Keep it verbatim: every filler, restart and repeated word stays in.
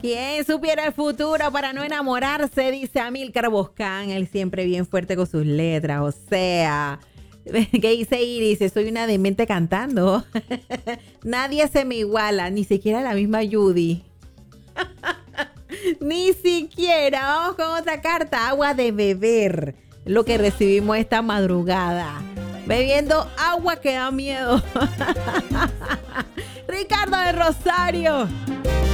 ¿Quién supiera el futuro para no enamorarse? Dice Amílcar Boscán, él siempre bien fuerte con sus letras, o sea... ¿Qué dice Iris? Soy una demente cantando. Nadie se me iguala, ni siquiera la misma Judy. Ni siquiera. Vamos con otra carta. Agua de beber. Lo que recibimos esta madrugada. Bebiendo agua que da miedo. Ricardo de Rosario.